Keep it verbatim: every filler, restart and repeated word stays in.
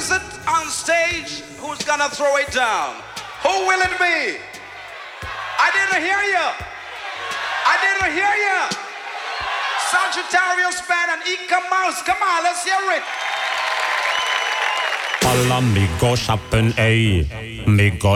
is it on stage who's gonna throw it down? Who will it be? I didn't hear you. I didn't hear you. Sagittarius Band and Ika Mouse. Come on, let's hear it. Alla mig gå shoppen ej. Mig gå